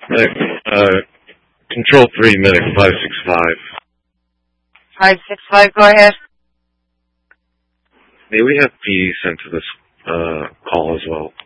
Control 3, Medic 565. 565, go ahead. May we have PD sent to this call as well?